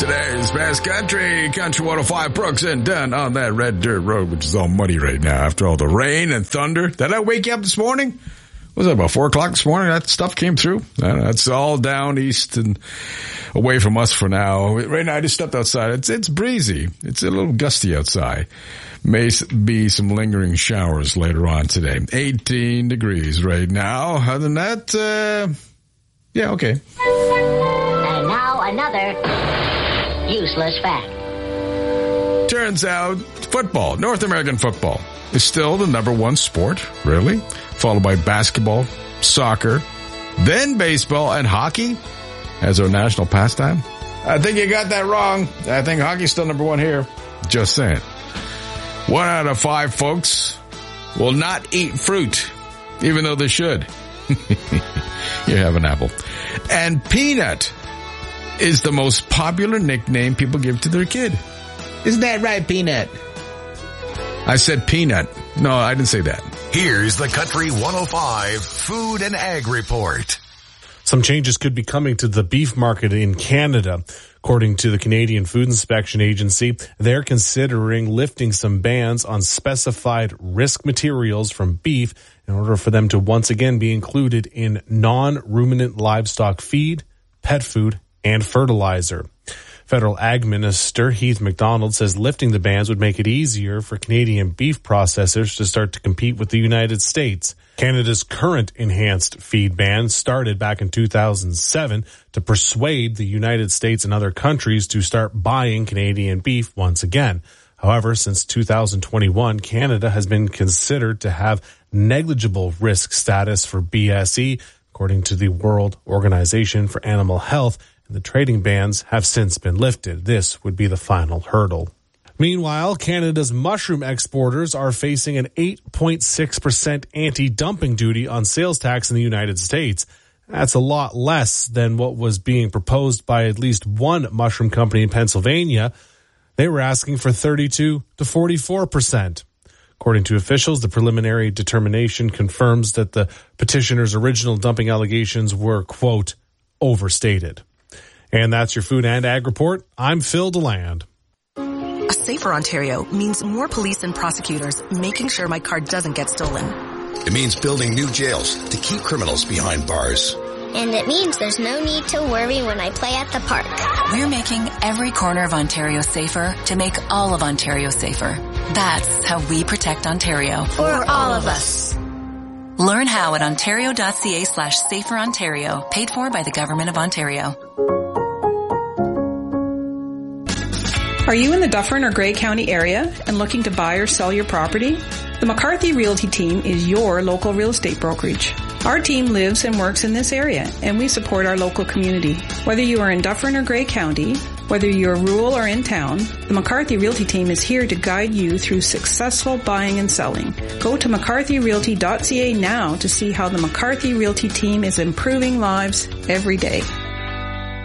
Today's best country 105 Brooks and Dunn on that red dirt road, which is all muddy right now after all the rain and thunder. Did I wake you up this morning? Was it about 4 o'clock this morning? That stuff came through. That's all down east and away from us for now. Right now, I just stepped outside. It's breezy. It's a little gusty outside. May be some lingering showers later on today. 18 degrees right now. Other than that, yeah, okay. And now another useless fact. Turns out football, North American football, is still the number one sport, really, followed by basketball, soccer, then baseball and hockey as our national pastime. I think you got that wrong. I think hockey's still number one here. Just saying. 1 out of 5 folks will not eat fruit, even though they should. You have an apple. And peanut is the most popular nickname people give to their kid. Isn't that right, Peanut? I said peanut. No, I didn't say that. Here's the Country 105 Food and Ag Report. Some changes could be coming to the beef market in Canada. According to the Canadian Food Inspection Agency, they're considering lifting some bans on specified risk materials from beef in order for them to once again be included in non-ruminant livestock feed, pet food, and fertilizer. Federal Ag Minister Heath MacDonald says lifting the bans would make it easier for Canadian beef processors to start to compete with the United States. Canada's current enhanced feed ban started back in 2007 to persuade the United States and other countries to start buying Canadian beef once again. However, since 2021, Canada has been considered to have negligible risk status for BSE, according to the World Organization for Animal Health. The trading bans have since been lifted. This would be the final hurdle. Meanwhile, Canada's mushroom exporters are facing an 8.6% anti-dumping duty on sales tax in the United States. That's a lot less than what was being proposed by at least one mushroom company in Pennsylvania. They were asking for 32 to 44%. According to officials, the preliminary determination confirms that the petitioner's original dumping allegations were, quote, overstated. And that's your Food and Ag Report. I'm Phil DeLand. A safer Ontario means more police and prosecutors making sure my car doesn't get stolen. It means building new jails to keep criminals behind bars. And it means there's no need to worry when I play at the park. We're making every corner of Ontario safer to make all of Ontario safer. That's how we protect Ontario. For all of us. Learn how at ontario.ca/saferontario, paid for by the Government of Ontario. Are you in the Dufferin or Grey County area and looking to buy or sell your property? The McCarthy Realty team is your local real estate brokerage. Our team lives and works in this area, and we support our local community. Whether you are in Dufferin or Grey County, whether you're rural or in town, the McCarthy Realty team is here to guide you through successful buying and selling. Go to mccarthyrealty.ca now to see how the McCarthy Realty team is improving lives every day.